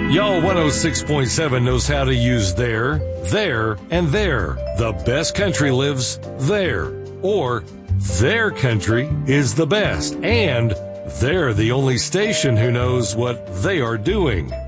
Y'all 106.7 knows how to use there, and there. The best country lives there. Or their country is the best. And they're the only station who knows what they are doing.